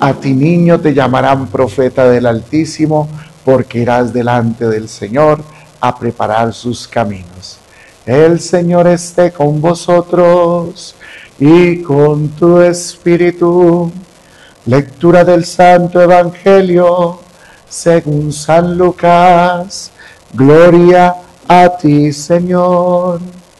A ti, niño, te llamarán profeta del Altísimo, porque irás delante del Señor a preparar sus caminos. El Señor esté con vosotros y con tu espíritu. Lectura del Santo Evangelio según San Lucas. Gloria a ti, Señor.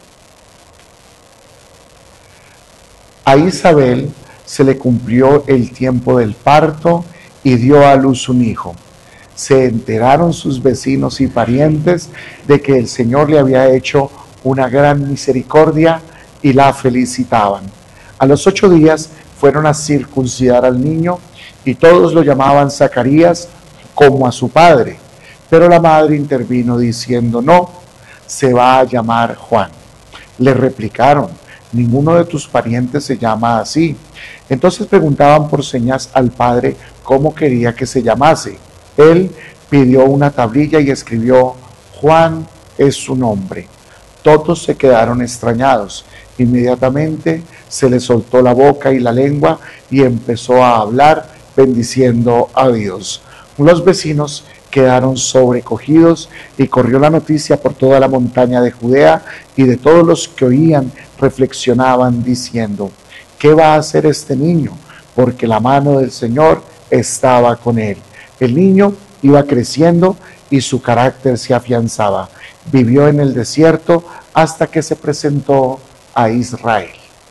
A Isabel se le cumplió el tiempo del parto y dio a luz un hijo. Se enteraron sus vecinos y parientes de que el Señor le había hecho una gran misericordia y la felicitaban. A los 8 días fueron a circuncidar al niño y todos lo llamaban Zacarías como a su padre. Pero la madre intervino diciendo: no, se va a llamar Juan. Le replicaron: ninguno de tus parientes se llama así. Entonces preguntaban por señas al padre cómo quería que se llamase. Él pidió una tablilla y escribió: Juan es su nombre. Todos se quedaron extrañados. Inmediatamente se le soltó la boca y la lengua y empezó a hablar bendiciendo a Dios. Los vecinos quedaron sobrecogidos y corrió la noticia por toda la montaña de Judea, y de todos los que oían reflexionaban diciendo: ¿qué va a hacer este niño? Porque la mano del Señor estaba con él. El niño iba creciendo y su carácter se afianzaba. Vivió en el desierto hasta que se presentó a Israel.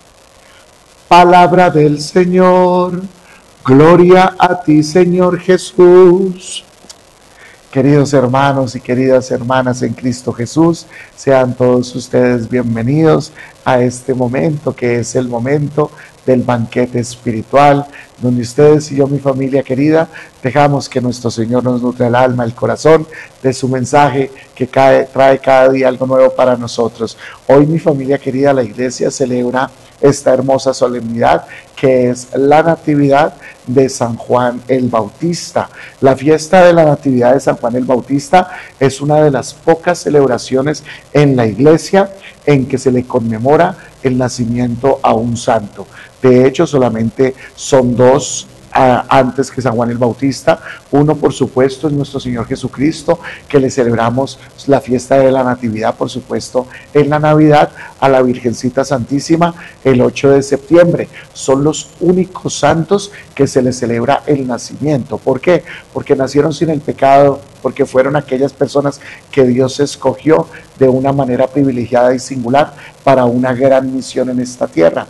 Palabra del Señor. Gloria a ti, Señor Jesús. Queridos hermanos y queridas hermanas en Cristo Jesús, sean todos ustedes bienvenidos a este momento que es el momento del banquete espiritual, donde ustedes y yo, mi familia querida, dejamos que nuestro Señor nos nutre el alma, el corazón de su mensaje que trae cada día algo nuevo para nosotros. Hoy, mi familia querida, la iglesia celebra esta hermosa solemnidad que es la Natividad de San Juan el Bautista. La fiesta de la Natividad de San Juan el Bautista es una de las pocas celebraciones en la iglesia en que se le conmemora el nacimiento a un santo. De hecho, solamente son dos antes que San Juan el Bautista. Uno, por supuesto, es nuestro Señor Jesucristo, que le celebramos la fiesta de la Natividad, por supuesto, en la Navidad, a la Virgencita Santísima el 8 de septiembre. Son los únicos santos que se les celebra el nacimiento. ¿Por qué? Porque nacieron sin el pecado, porque fueron aquellas personas que Dios escogió de una manera privilegiada y singular para una gran misión en esta tierra.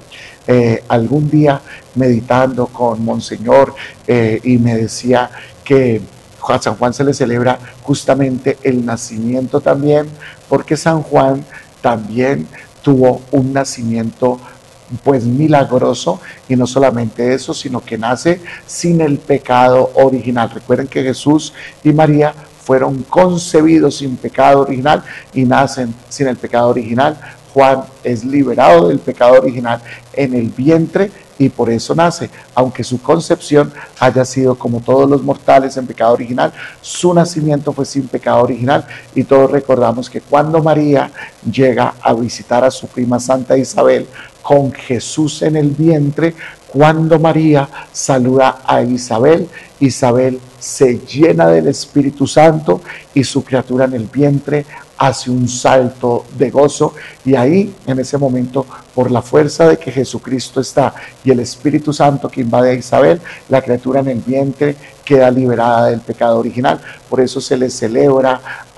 Algún día meditando con Monseñor y me decía que a San Juan se le celebra justamente el nacimiento también, porque San Juan también tuvo un nacimiento pues milagroso, y no solamente eso, sino que nace sin el pecado original. Recuerden que Jesús y María fueron concebidos sin pecado original y nacen sin el pecado original. Juan es liberado del pecado original en el vientre y por eso nace. Aunque su concepción haya sido como todos los mortales en pecado original, su nacimiento fue sin pecado original. Y todos recordamos que cuando María llega a visitar a su prima Santa Isabel con Jesús en el vientre, cuando María saluda a Isabel, Isabel se llena del Espíritu Santo y su criatura en el vientre hace un salto de gozo, y ahí, en ese momento, por la fuerza de que Jesucristo está y el Espíritu Santo que invade a Isabel, la criatura en el vientre queda liberada del pecado original. Por eso se le celebra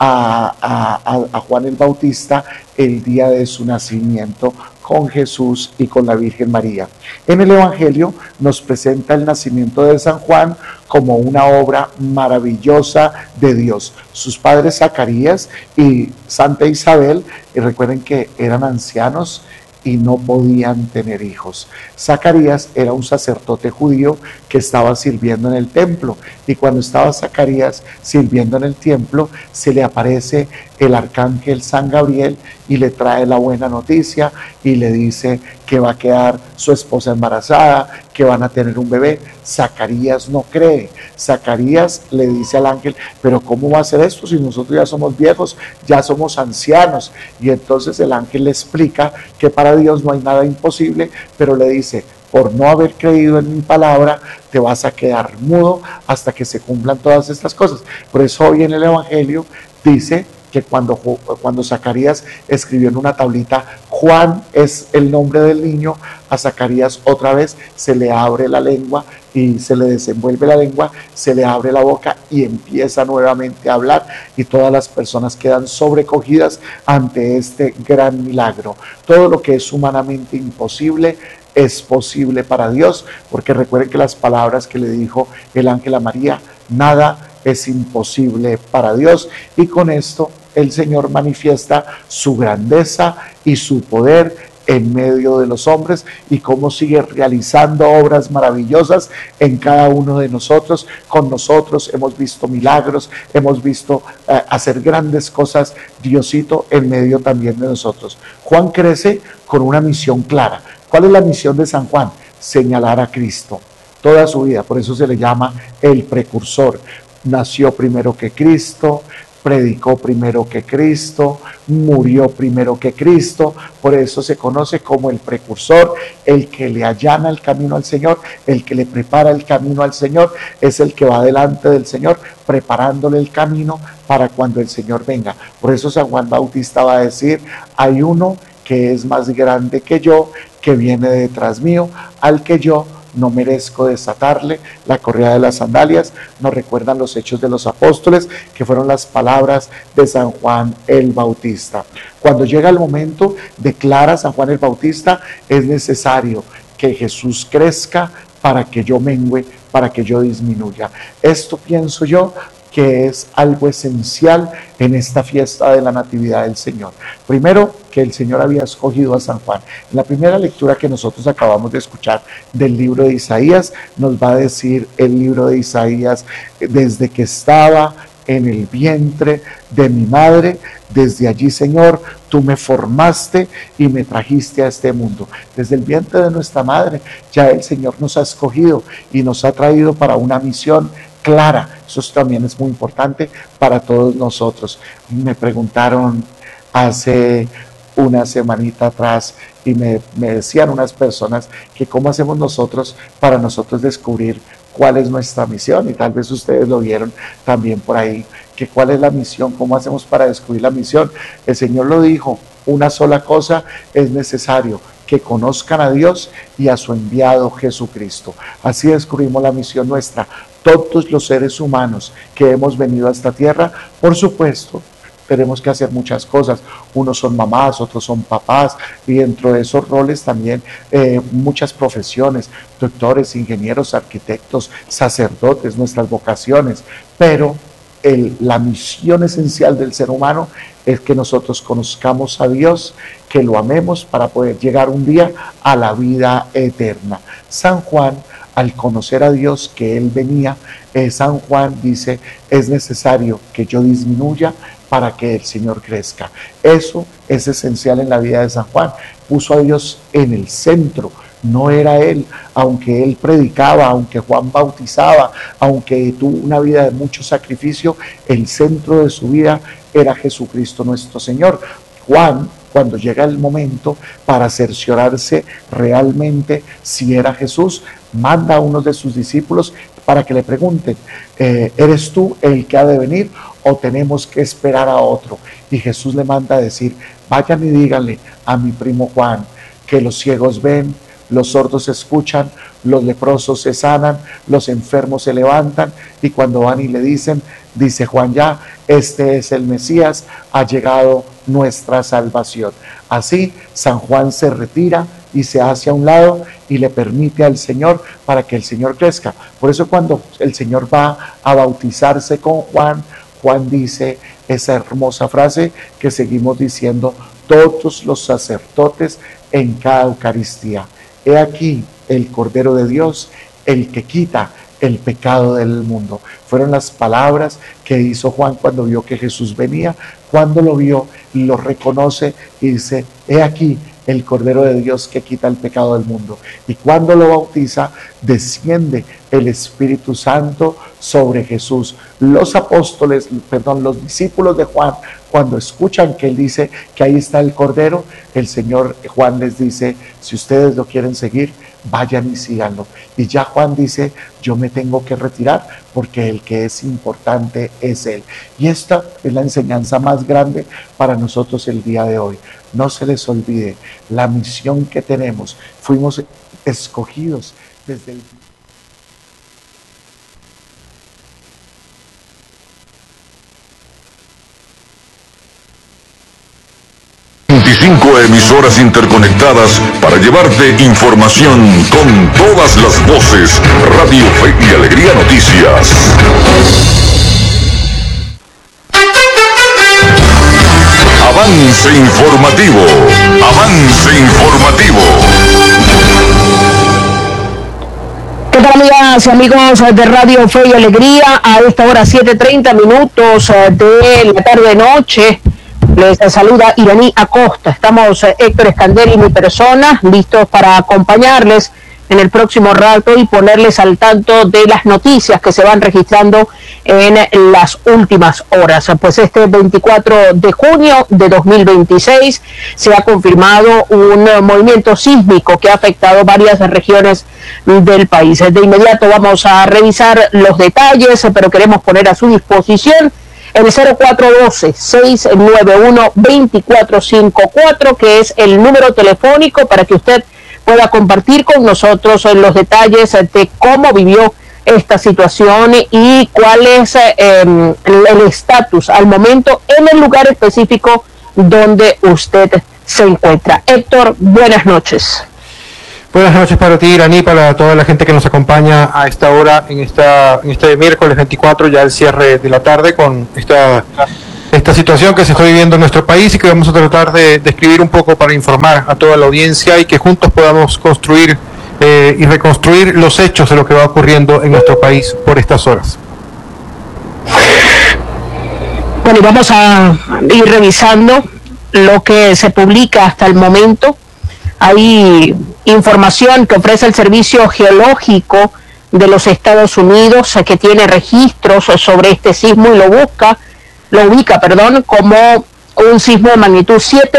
a Juan el Bautista el día de su nacimiento con Jesús y con la Virgen María. En el Evangelio nos presenta el nacimiento de San Juan como una obra maravillosa de Dios. Sus padres Zacarías y Santa Isabel, y recuerden que eran ancianos y no podían tener hijos. Zacarías era un sacerdote judío que estaba sirviendo en el templo, y cuando estaba Zacarías sirviendo en el templo, se le aparece el arcángel San Gabriel y le trae la buena noticia y le dice que va a quedar su esposa embarazada, que van a tener un bebé. Zacarías no cree. Zacarías le dice al ángel: pero ¿cómo va a ser esto si nosotros ya somos viejos, ya somos ancianos? Y entonces el ángel le explica que para Dios no hay nada imposible, pero le dice: por no haber creído en mi palabra, te vas a quedar mudo hasta que se cumplan todas estas cosas. Por eso hoy en el Evangelio dice que cuando Zacarías escribió en una tablita, Juan es el nombre del niño, a Zacarías otra vez se le abre la lengua y se le desenvuelve la lengua, se le abre la boca y empieza nuevamente a hablar, y todas las personas quedan sobrecogidas ante este gran milagro. Todo lo que es humanamente imposible es posible para Dios, porque recuerden que las palabras que le dijo el ángel a María, nada es imposible para Dios, y con esto el Señor manifiesta su grandeza y su poder en medio de los hombres, y cómo sigue realizando obras maravillosas en cada uno de nosotros. Con nosotros hemos visto milagros, hemos visto hacer grandes cosas Diosito en medio también de nosotros. Juan crece con una misión clara. ¿Cuál es la misión de San Juan? Señalar a Cristo toda su vida, por eso se le llama el precursor. Nació primero que Cristo, predicó primero que Cristo, murió primero que Cristo, por eso se conoce como el precursor, el que le allana el camino al Señor, el que le prepara el camino al Señor, es el que va delante del Señor, preparándole el camino para cuando el Señor venga. Por eso San Juan Bautista va a decir, hay uno que es más grande que yo, que viene detrás mío, al que yo no merezco desatarle la correa de las sandalias. Nos recuerdan los Hechos de los Apóstoles, que fueron las palabras de San Juan el Bautista. Cuando llega el momento, declara San Juan el Bautista, es necesario que Jesús crezca para que yo mengüe, para que yo disminuya. Esto pienso yo que es algo esencial en esta fiesta de la Natividad del Señor. Primero, que el Señor había escogido a San Juan. En la primera lectura que nosotros acabamos de escuchar del libro de Isaías, nos va a decir el libro de Isaías, desde que estaba en el vientre de mi madre, desde allí, Señor, tú me formaste y me trajiste a este mundo. Desde el vientre de nuestra madre, ya el Señor nos ha escogido y nos ha traído para una misión clara. Eso también es muy importante para todos nosotros. Me preguntaron hace una semanita atrás y me decían unas personas que cómo hacemos nosotros para nosotros descubrir cuál es nuestra misión, y tal vez ustedes lo vieron también por ahí, que cuál es la misión, cómo hacemos para descubrir la misión. El Señor lo dijo, una sola cosa es necesario, que conozcan a Dios y a su enviado Jesucristo. Así descubrimos la misión nuestra. Todos los seres humanos que hemos venido a esta tierra, por supuesto, tenemos que hacer muchas cosas. Unos son mamás, otros son papás, y dentro de esos roles también muchas profesiones, doctores, ingenieros, arquitectos, sacerdotes, nuestras vocaciones. Pero la misión esencial del ser humano es que nosotros conozcamos a Dios, que lo amemos para poder llegar un día a la vida eterna. San Juan, al conocer a Dios que Él venía, San Juan dice, es necesario que yo disminuya para que el Señor crezca. Eso es esencial en la vida de San Juan. Puso a Dios en el centro. No era él, aunque él predicaba, aunque Juan bautizaba, aunque tuvo una vida de mucho sacrificio, el centro de su vida era Jesucristo nuestro Señor. Juan, cuando llega el momento para cerciorarse realmente si era Jesús, manda a uno de sus discípulos para que le pregunten, ¿eres tú el que ha de venir o tenemos que esperar a otro? Y Jesús le manda a decir, vayan y díganle a mi primo Juan que los ciegos ven, los sordos escuchan, los leprosos se sanan, los enfermos se levantan, y cuando van y le dicen, dice Juan ya, este es el Mesías, ha llegado nuestra salvación. Así San Juan se retira y se hace a un lado y le permite al Señor para que el Señor crezca. Por eso cuando el Señor va a bautizarse con Juan, Juan dice esa hermosa frase que seguimos diciendo todos los sacerdotes en cada Eucaristía. He aquí el Cordero de Dios, el que quita el pecado del mundo. Fueron las palabras que hizo Juan cuando vio que Jesús venía. Cuando lo vio, lo reconoce y dice, he aquí el Cordero de Dios que quita el pecado del mundo. Y cuando lo bautiza, desciende el Espíritu Santo sobre Jesús. Los discípulos de Juan, cuando escuchan que él dice que ahí está el Cordero, el Señor Juan les dice, si ustedes lo quieren seguir, vayan y síganlo. Y ya Juan dice, yo me tengo que retirar porque el que es importante es Él. Y esta es la enseñanza más grande para nosotros el día de hoy. No se les olvide la misión que tenemos. Fuimos escogidos desde el... 25 emisoras interconectadas para llevarte información con todas las voces. Radio Fe y Alegría Noticias. Avance informativo. Avance informativo. ¿Qué tal, amigas y amigos de Radio Fe y Alegría? A esta hora 7:30 de la tarde-noche. Les saluda Iraní Acosta. Estamos Héctor Escandel y mi persona listos para acompañarles en el próximo rato y ponerles al tanto de las noticias que se van registrando en las últimas horas. Pues este 24 de junio de 2026 se ha confirmado un movimiento sísmico que ha afectado varias regiones del país. De inmediato vamos a revisar los detalles, pero queremos poner a su disposición el 0412-691-2454, que es el número telefónico para que usted pueda compartir con nosotros los detalles de cómo vivió esta situación y cuál es el estatus al momento en el lugar específico donde usted se encuentra. Héctor, buenas noches. Buenas noches para ti, Iraní, para toda la gente que nos acompaña a esta hora, en este miércoles 24, ya el cierre de la tarde, con esta situación que se está viviendo en nuestro país y que vamos a tratar de describir un poco para informar a toda la audiencia y que juntos podamos construir y reconstruir los hechos de lo que va ocurriendo en nuestro país por estas horas. Bueno, y vamos a ir revisando lo que se publica hasta el momento. Hay información que ofrece el Servicio Geológico de los Estados Unidos, que tiene registros sobre este sismo y lo ubica como un sismo de magnitud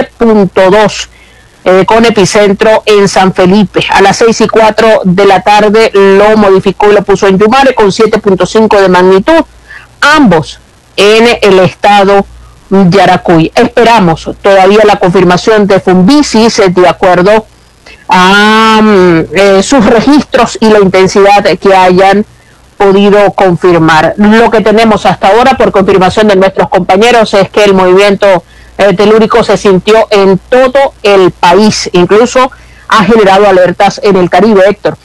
7.2 con epicentro en San Felipe. A las 6:04 de la tarde lo modificó y lo puso en Yumare con 7.5 de magnitud, ambos en el estado de Yaracuy. Esperamos todavía la confirmación de Fumbisis de acuerdo a sus registros y la intensidad que hayan podido confirmar. Lo que tenemos hasta ahora, por confirmación de nuestros compañeros, es que el movimiento telúrico se sintió en todo el país, incluso ha generado alertas en el Caribe, Héctor.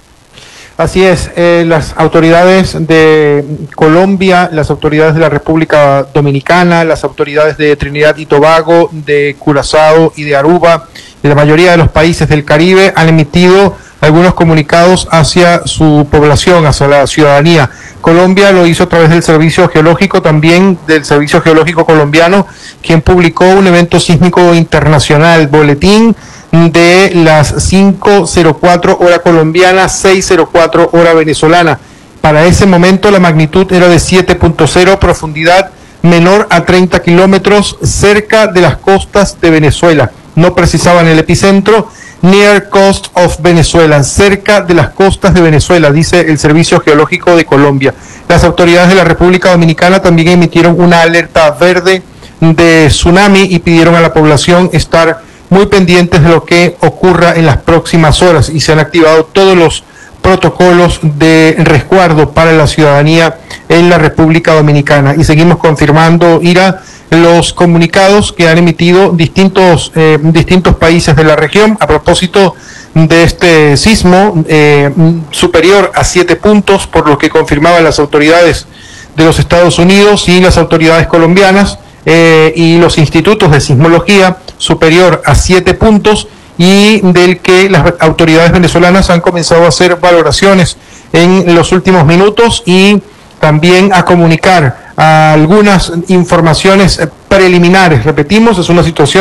Así es, las autoridades de Colombia, las autoridades de la República Dominicana, las autoridades de Trinidad y Tobago, de Curazao y de Aruba, de la mayoría de los países del Caribe, han emitido algunos comunicados hacia su población, hacia la ciudadanía. Colombia lo hizo a través del Servicio Geológico, también del Servicio Geológico Colombiano, quien publicó un evento sísmico internacional, boletín de las 5:04 hora colombiana, 6:04 hora venezolana. Para ese momento la magnitud era de 7.0, profundidad menor a 30 kilómetros, cerca de las costas de Venezuela. No precisaban el epicentro, near coast of Venezuela, cerca de las costas de Venezuela, dice el Servicio Geológico de Colombia. Las autoridades de la República Dominicana también emitieron una alerta verde de tsunami y pidieron a la población estar muy pendientes de lo que ocurra en las próximas horas, y se han activado todos los protocolos de resguardo para la ciudadanía en la República Dominicana. Y seguimos confirmando, Ira, los comunicados que han emitido distintos países de la región a propósito de este sismo superior a 7 puntos, por lo que confirmaban las autoridades de los Estados Unidos y las autoridades colombianas y los institutos de sismología, superior a 7 puntos, y del que las autoridades venezolanas han comenzado a hacer valoraciones en los últimos minutos y también a comunicar algunas informaciones preliminares. Repetimos, es una situación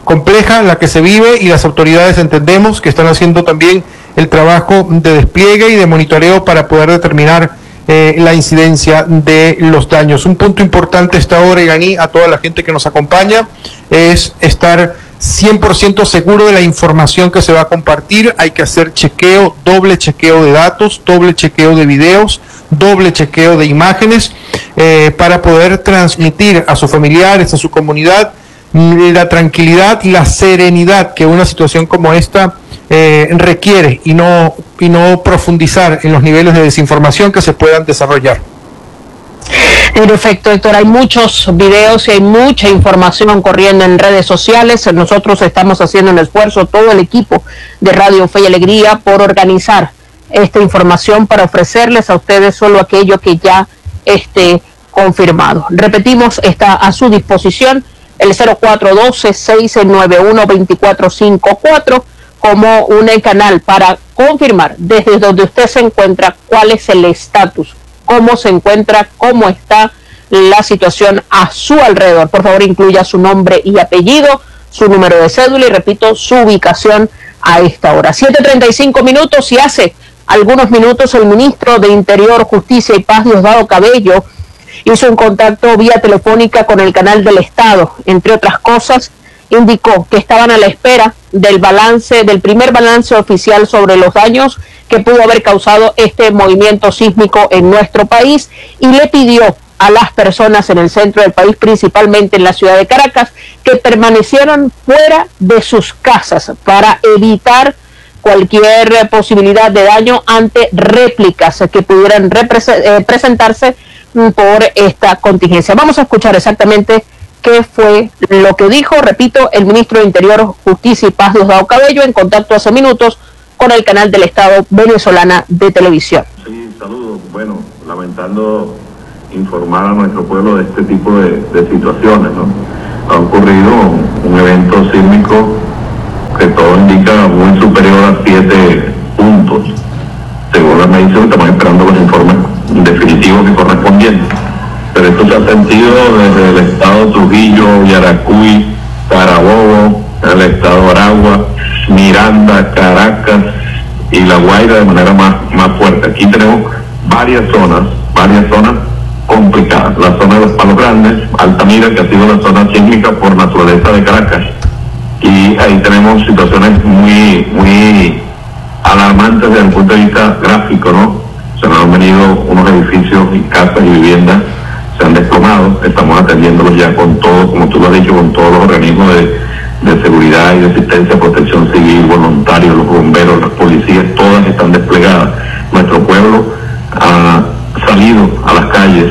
compleja la que se vive, y las autoridades entendemos que están haciendo también el trabajo de despliegue y de monitoreo para poder determinar la incidencia de los daños. Un punto importante esta hora, Iraní, a toda la gente que nos acompaña, es estar 100% seguro de la información que se va a compartir. Hay que hacer chequeo, doble chequeo de datos, doble chequeo de videos, doble chequeo de imágenes, para poder transmitir a sus familiares, a su comunidad, la tranquilidad y la serenidad que una situación como esta requiere, y no profundizar en los niveles de desinformación que se puedan desarrollar. En efecto, Héctor, hay muchos videos y hay mucha información corriendo en redes sociales. Nosotros estamos haciendo un esfuerzo, todo el equipo de Radio Fe y Alegría, por organizar esta información para ofrecerles a ustedes solo aquello que ya esté confirmado. Repetimos, está a su disposición el 0412-691-2454 como un canal para confirmar desde donde usted se encuentra cuál es el estatus, cómo se encuentra, cómo está la situación a su alrededor. Por favor, incluya su nombre y apellido, su número de cédula y, repito, su ubicación a esta hora. 7:35 minutos, y hace algunos minutos el ministro de Interior, Justicia y Paz, Diosdado Cabello, hizo un contacto vía telefónica con el canal del Estado. Entre otras cosas, indicó que estaban a la espera del primer balance oficial sobre los daños que pudo haber causado este movimiento sísmico en nuestro país, y le pidió a las personas en el centro del país, principalmente en la ciudad de Caracas, que permanecieran fuera de sus casas para evitar cualquier posibilidad de daño ante réplicas que pudieran presentarse por esta contingencia. Vamos a escuchar exactamente qué fue lo que dijo, repito, el ministro de Interior, Justicia y Paz, Diosdado Cabello, en contacto hace minutos con el canal del Estado venezolana de televisión. Sí, saludos. Bueno, lamentando informar a nuestro pueblo de este tipo de situaciones, ¿no? Ha ocurrido un evento sísmico que todo indica muy superior a 7 puntos. Según la medición, estamos esperando los informes definitivos y correspondientes. Pero esto se ha sentido desde el estado Trujillo, Yaracuy, Carabobo, el estado Aragua, Miranda, Caracas y La Guaira de manera más fuerte. Aquí tenemos varias zonas complicadas. La zona de los Palos Grandes, Altamira, que ha sido la zona sísmica por naturaleza de Caracas. Y ahí tenemos situaciones muy alarmantes desde el punto de vista gráfico, ¿no? Se nos han venido unos edificios y casas y viviendas, se han desplomado. Estamos atendiéndolos ya con todo, como tú lo has dicho, con todos los organismos de seguridad y de asistencia, protección civil, voluntarios, los bomberos, las policías, todas están desplegadas. Nuestro pueblo ha salido a las calles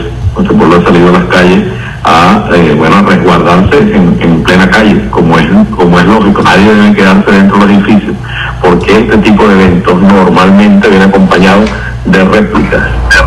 a resguardarse en plena calle, como es lógico. Nadie debe quedarse dentro de los edificios, porque este tipo de eventos normalmente viene acompañado de réplicas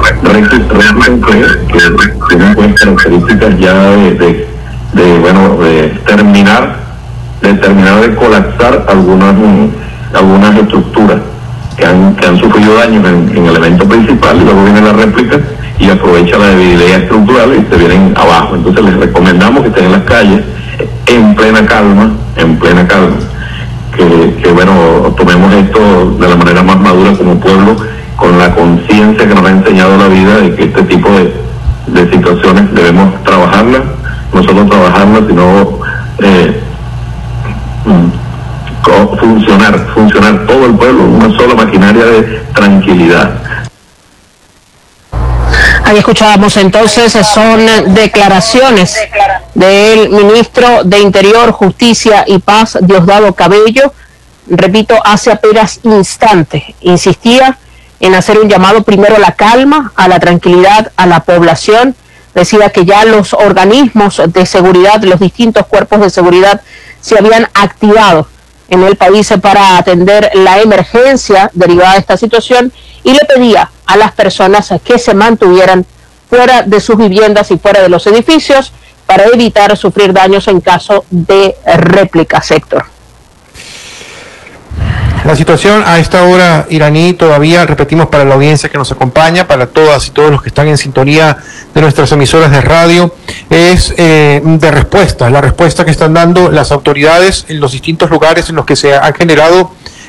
que tienen pues características ya de terminar de colapsar algunas estructuras que han sufrido daños en el evento principal, y luego viene la réplica y aprovecha la debilidad estructural y se vienen abajo. Entonces les recomendamos que estén en las calles en plena calma, que tomemos esto de la manera más madura como pueblo, con la conciencia que nos ha enseñado la vida de que este tipo de situaciones debemos trabajarlas, no solo trabajarlas, sino funcionar todo el pueblo, una sola maquinaria de tranquilidad. Ahí escuchábamos entonces, son declaraciones del ministro de Interior, Justicia y Paz, Diosdado Cabello. Repito, hace apenas instantes insistía en hacer un llamado primero a la calma, a la tranquilidad, a la población. Decía que ya los organismos de seguridad, los distintos cuerpos de seguridad se habían activado en el país para atender la emergencia derivada de esta situación, y le pedía a las personas que se mantuvieran fuera de sus viviendas y fuera de los edificios para evitar sufrir daños en caso de réplica, sector. La situación a esta hora iraní todavía, repetimos para la audiencia que nos acompaña, para todas y todos los que están en sintonía de nuestras emisoras de radio, es de respuesta, la respuesta que están dando las autoridades en los distintos lugares en los que se han generado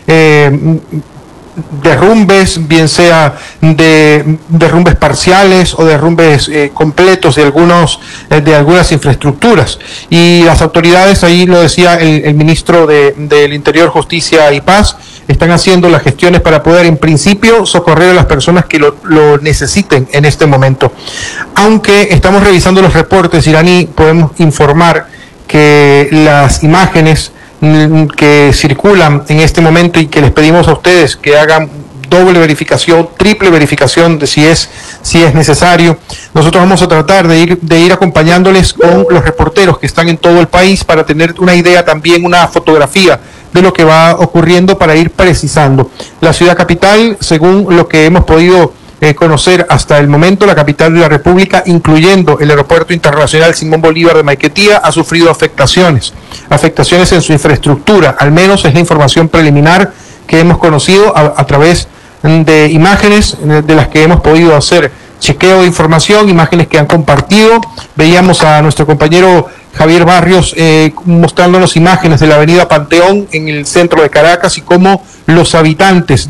derrumbes, bien sea de derrumbes parciales o derrumbes completos de algunas infraestructuras. Y las autoridades, ahí lo decía el ministro del Interior, Justicia y Paz, están haciendo las gestiones para poder, en principio, socorrer a las personas que lo necesiten en este momento. Aunque estamos revisando los reportes iraní, podemos informar que las imágenes que circulan en este momento y que les pedimos a ustedes que hagan doble verificación, triple verificación de si es necesario. Nosotros vamos a tratar de ir acompañándoles con los reporteros que están en todo el país para tener una idea, también una fotografía de lo que va ocurriendo para ir precisando. La ciudad capital, según lo que hemos podido conocer hasta el momento, la capital de la República, incluyendo el Aeropuerto Internacional Simón Bolívar de Maiquetía, ha sufrido afectaciones en su infraestructura, al menos es la información preliminar que hemos conocido a través de imágenes de las que hemos podido hacer chequeo de información, imágenes que han compartido. Veíamos a nuestro compañero Javier Barrios mostrándonos imágenes de la avenida Panteón en el centro de Caracas y cómo los habitantes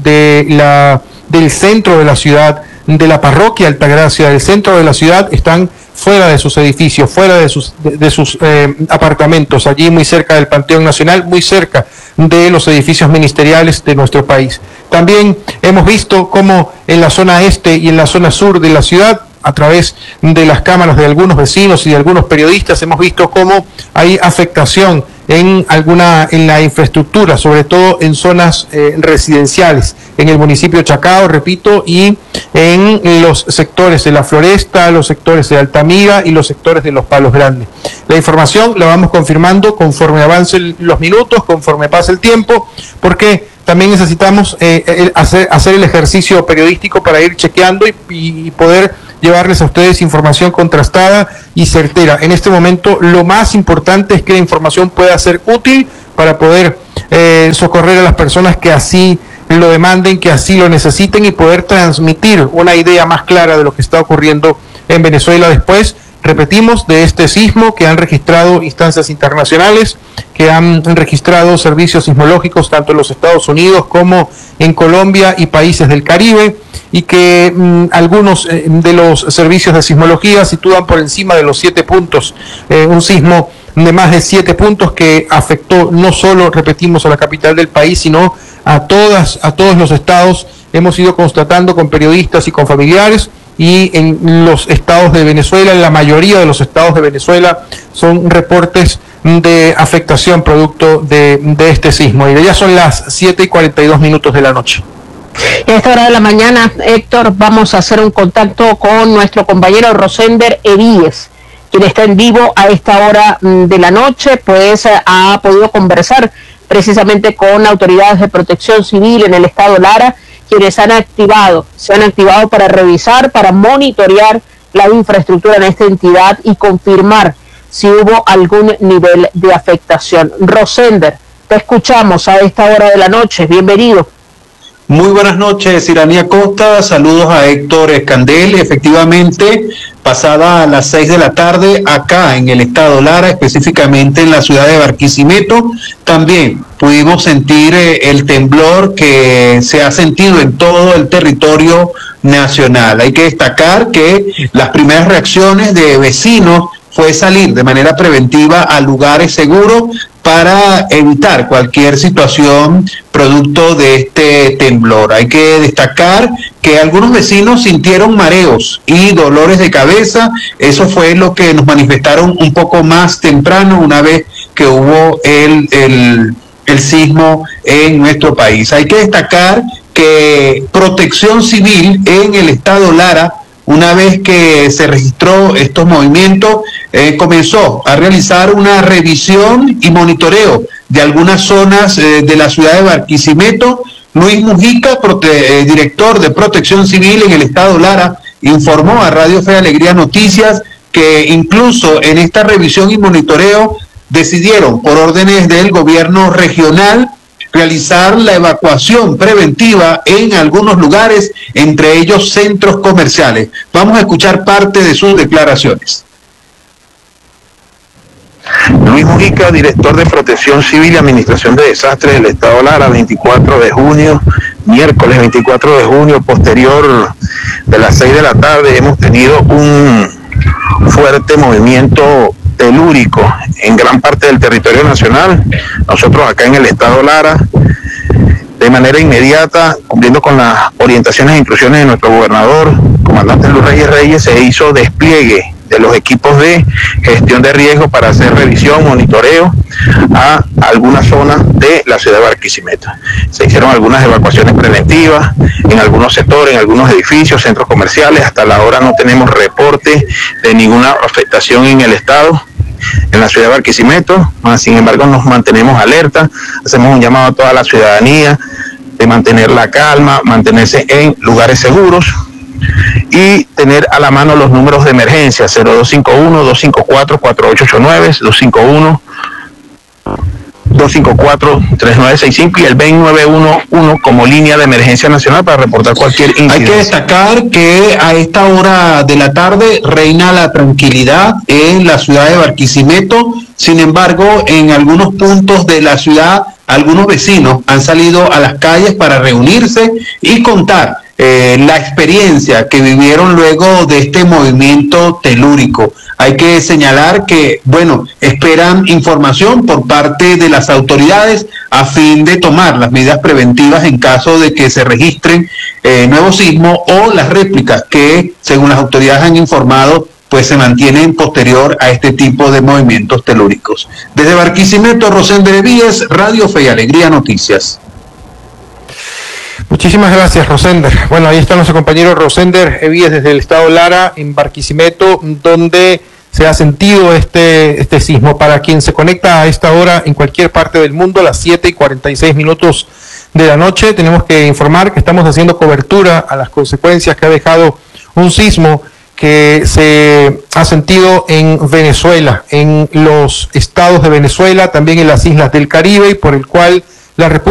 del centro de la ciudad, de la parroquia Altagracia, del centro de la ciudad, están fuera de sus edificios, fuera de sus apartamentos, allí muy cerca del Panteón Nacional, muy cerca de los edificios ministeriales de nuestro país. También hemos visto cómo en la zona este y en la zona sur de la ciudad, a través de las cámaras de algunos vecinos y de algunos periodistas, hemos visto cómo hay afectación en la infraestructura, sobre todo en zonas residenciales, en el municipio de Chacao, repito, y en los sectores de La Floresta, los sectores de Altamira y los sectores de Los Palos Grandes. La información la vamos confirmando conforme avancen los minutos, conforme pase el tiempo, porque también necesitamos hacer el ejercicio periodístico para ir chequeando y poder llevarles a ustedes información contrastada y certera. En este momento lo más importante es que la información pueda ser útil para poder socorrer a las personas que así lo demanden, que así lo necesiten, y poder transmitir una idea más clara de lo que está ocurriendo en Venezuela después, repetimos, de este sismo que han registrado instancias internacionales, que han registrado servicios sismológicos tanto en los Estados Unidos como en Colombia y países del Caribe, y que algunos de los servicios de sismología sitúan por encima de los 7 puntos, un sismo de más de 7 puntos que afectó no solo, repetimos, a la capital del país, sino a todos los estados. Hemos ido constatando con periodistas y con familiares, y en los estados de Venezuela, en la mayoría de los estados de Venezuela, son reportes de afectación producto de este sismo. Y ya son las 7:42 de la noche. Y a esta hora de la mañana, Héctor, vamos a hacer un contacto con nuestro compañero Rosender Evíes, quien está en vivo a esta hora de la noche, pues ha podido conversar precisamente con autoridades de protección civil en el estado Lara, quienes se han activado para revisar, para monitorear la infraestructura en esta entidad y confirmar si hubo algún nivel de afectación. Rosender, te escuchamos a esta hora de la noche, bienvenido. Muy buenas noches, Iranía Costa, saludos a Héctor Escandel. Efectivamente, pasada a las 6 de la tarde, acá en el estado Lara, específicamente en la ciudad de Barquisimeto, también pudimos sentir el temblor que se ha sentido en todo el territorio nacional. Hay que destacar que las primeras reacciones de vecinos fue salir de manera preventiva a lugares seguros para evitar cualquier situación producto de este temblor. Hay que destacar que algunos vecinos sintieron mareos y dolores de cabeza. Eso fue lo que nos manifestaron un poco más temprano, una vez que hubo el sismo en nuestro país. Hay que destacar que Protección Civil en el estado Lara, una vez que se registró estos movimientos, comenzó a realizar una revisión y monitoreo de algunas zonas de la ciudad de Barquisimeto. Luis Mujica, director de Protección Civil en el estado Lara, informó a Radio Fe y Alegría Noticias que incluso en esta revisión y monitoreo decidieron, por órdenes del gobierno regional, realizar la evacuación preventiva en algunos lugares, entre ellos centros comerciales. Vamos a escuchar parte de sus declaraciones. Luis Mujica, director de Protección Civil y Administración de Desastres del Estado Lara, 24 de junio, miércoles 24 de junio, posterior de las 6 de la tarde, hemos tenido un fuerte movimiento telúrico en gran parte del territorio nacional. Nosotros acá en el Estado Lara, de manera inmediata, cumpliendo con las orientaciones e instrucciones de nuestro gobernador, comandante Luis Reyes, se hizo despliegue de los equipos de gestión de riesgo para hacer revisión, monitoreo a algunas zonas de la ciudad de Barquisimeto. Se hicieron algunas evacuaciones preventivas en algunos sectores, en algunos edificios, centros comerciales. Hasta la hora no tenemos reporte de ninguna afectación en el estado, en la ciudad de Barquisimeto. Sin embargo, nos mantenemos alerta, hacemos un llamado a toda la ciudadanía de mantener la calma, mantenerse en lugares seguros y tener a la mano los números de emergencia 0251-254-4889, 254-3965 y el 2911 como línea de emergencia nacional para reportar cualquier incidencia. Hay que destacar que a esta hora de la tarde reina la tranquilidad en la ciudad de Barquisimeto. Sin embargo, en algunos puntos de la ciudad, algunos vecinos han salido a las calles para reunirse y contar la experiencia que vivieron luego de este movimiento telúrico. Hay que señalar que, esperan información por parte de las autoridades a fin de tomar las medidas preventivas en caso de que se registren nuevos sismos o las réplicas que, según las autoridades han informado, pues se mantienen posterior a este tipo de movimientos telúricos. Desde Barquisimeto, Rosender Evíes, Radio Fe y Alegría Noticias. Muchísimas gracias, Rosender. Bueno, ahí está nuestro compañero Rosender Evíes desde el estado Lara, en Barquisimeto, donde se ha sentido este sismo. Para quien se conecta a esta hora en cualquier parte del mundo, a las 7:46 de la noche, tenemos que informar que estamos haciendo cobertura a las consecuencias que ha dejado un sismo que se ha sentido en Venezuela, en los estados de Venezuela, también en las islas del Caribe, y por el cual la República